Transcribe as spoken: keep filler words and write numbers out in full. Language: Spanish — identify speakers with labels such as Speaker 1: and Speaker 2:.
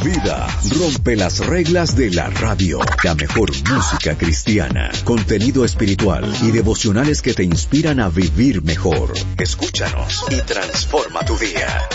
Speaker 1: vida. Rompe las reglas de la radio. La mejor música cristiana, contenido espiritual y devocionales que te inspiran a vivir mejor. Escúchanos y transforma tu día.